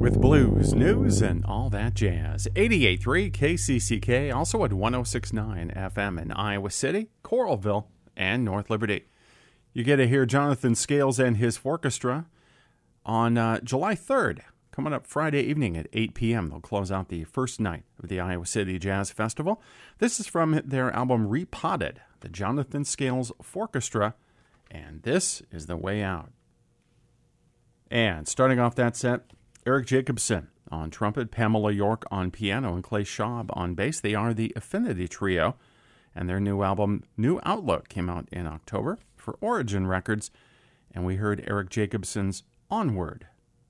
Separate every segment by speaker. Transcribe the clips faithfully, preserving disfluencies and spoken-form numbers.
Speaker 1: with blues, news, and all that jazz. eighty-eight point three K C C K, also at one oh six point nine F M in Iowa City, Coralville, and North Liberty. You get to hear Jonathan Scales and his Forkestra on uh, July third, coming up Friday evening at eight p.m. They'll close out the first night of the Iowa City Jazz Festival. This is from their album Repotted, the Jonathan Scales Forkestra, and this is The Way Out. And starting off that set, Eric Jacobson on trumpet, Pamela York on piano, and Clay Schaub on bass. They are the Affinity Trio, and their new album, New Outlook, came out in October for Origin Records, and we heard Eric Jacobson's Onward.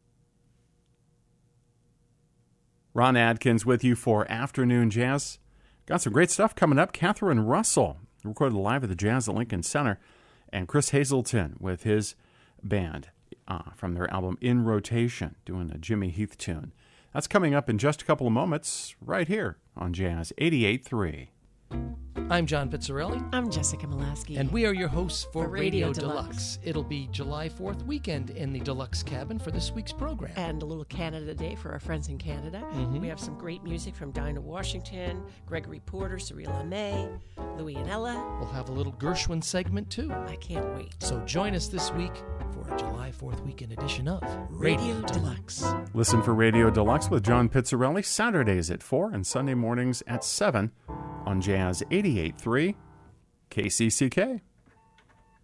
Speaker 1: Ron Adkins with you for Afternoon Jazz. Got some great stuff coming up. Catherine Russell recorded live at the Jazz at Lincoln Center, and Chris Hazelton with his band uh, from their album In Rotation, doing a Jimmy Heath tune. That's coming up in just a couple of moments right here on Jazz eighty-eight point three.
Speaker 2: I'm John Pizzarelli.
Speaker 3: I'm Jessica Molaski.
Speaker 2: And we are your hosts for,
Speaker 3: for Radio,
Speaker 2: Radio
Speaker 3: Deluxe.
Speaker 2: Deluxe. It'll be July fourth weekend in the Deluxe cabin for this week's program.
Speaker 3: And a little Canada Day for our friends in Canada. Mm-hmm. We have some great music from Dinah Washington, Gregory Porter, Cyrilla May, Louie and Ella.
Speaker 2: We'll have a little Gershwin segment, too.
Speaker 3: I can't wait.
Speaker 2: So join us this week for a July fourth weekend edition of Radio, Radio Deluxe. Deluxe.
Speaker 1: Listen for Radio Deluxe with John Pizzarelli, Saturdays at four and Sunday mornings at seven on Jazz eighty-eight point three K C C K.